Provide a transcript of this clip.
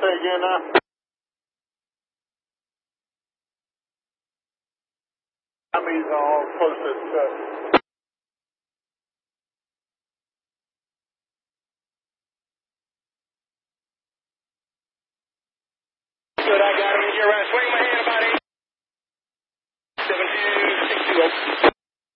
say again now? I mean, all close to Good, I got him. You're right. Swing my